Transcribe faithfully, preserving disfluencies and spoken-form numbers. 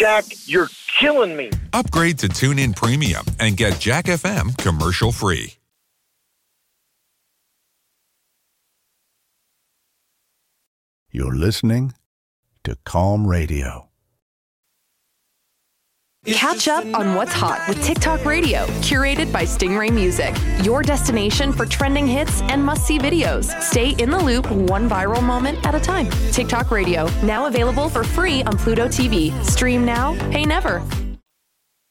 Jack, you're killing me. Upgrade to TuneIn Premium and get Jack F M commercial-free. You're listening to Calm Radio. Catch up on what's hot with TikTok Radio, curated by Stingray Music. Your destination for trending hits and must-see videos. Stay in the loop one viral moment at a time. TikTok Radio, now available for free on Pluto T V. Stream now, pay never.